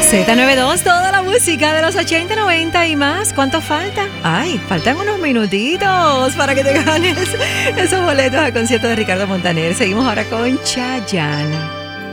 Z92, toda la música de los 80, 90 y más. ¿Cuánto falta? Ay, faltan unos minutitos para que te ganes esos boletos al concierto de Ricardo Montaner. Seguimos ahora con Chayanne.